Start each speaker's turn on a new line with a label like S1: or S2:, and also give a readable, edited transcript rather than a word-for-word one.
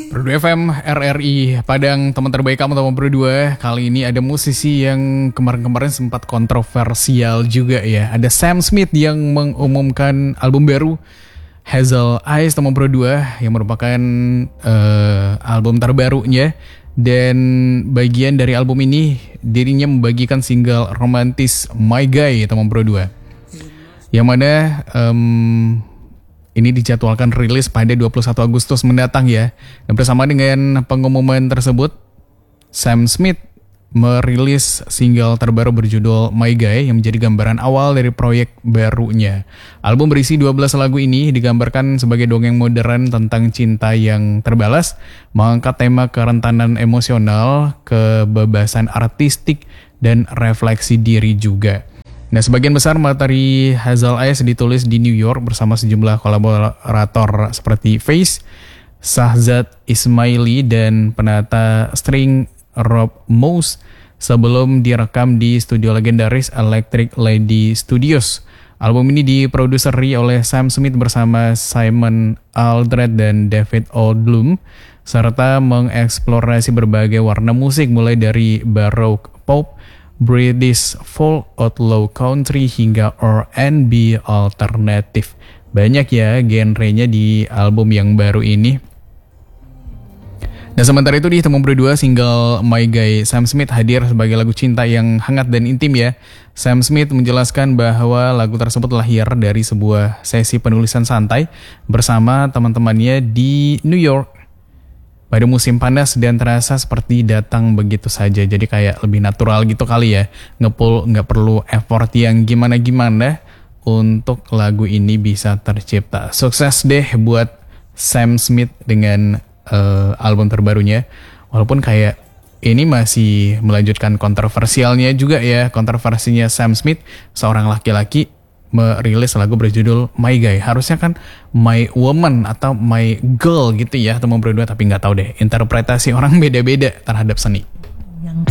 S1: Pro2 FM, RRI Padang, teman terbaik kamu teman Pro2. Kali ini ada musisi yang kemarin-kemarin sempat kontroversial juga ya. Ada Sam Smith yang mengumumkan album baru Hazel Eyes teman Pro2 yang merupakan album terbarunya. Dan bagian dari album ini dirinya membagikan single romantis My Guy teman Pro2. Yang mana ini dijadwalkan rilis pada 21 Agustus mendatang ya. Dan bersama dengan pengumuman tersebut, Sam Smith merilis single terbaru berjudul My Guy yang menjadi gambaran awal dari proyek barunya. Album berisi 12 lagu ini digambarkan sebagai dongeng modern tentang cinta yang terbalas, mengangkat tema kerentanan emosional, kebebasan artistik, dan refleksi diri juga. Nah, sebagian besar materi Hazel Eyes ditulis di New York bersama sejumlah kolaborator seperti Face, Shahzad Ismaili, dan penata string Rob Mous sebelum direkam di studio legendaris Electric Lady Studios. Album ini diproduseri oleh Sam Smith bersama Simon Aldred dan David Oldblum, serta mengeksplorasi berbagai warna musik mulai dari baroque pop, British folk, outlaw country, hingga R&B alternatif. Banyak ya genrenya di album yang baru ini. Nah, sementara itu di Teman Berdua single My Guy, Sam Smith hadir sebagai lagu cinta yang hangat dan intim ya. Sam Smith menjelaskan bahwa lagu tersebut lahir dari sebuah sesi penulisan santai bersama teman-temannya di New York pada musim panas dan terasa seperti datang begitu saja. Jadi kayak lebih natural gitu kali ya. Nggak perlu effort yang gimana-gimana untuk lagu ini bisa tercipta. Sukses deh buat Sam Smith dengan album terbarunya. Walaupun kayak ini masih melanjutkan kontroversialnya juga ya. Kontroversinya Sam Smith, seorang laki-laki merilis lagu berjudul My Guy. Harusnya kan My Woman atau My Girl gitu ya teman berdua, tapi nggak tahu deh, interpretasi orang beda-beda terhadap seni.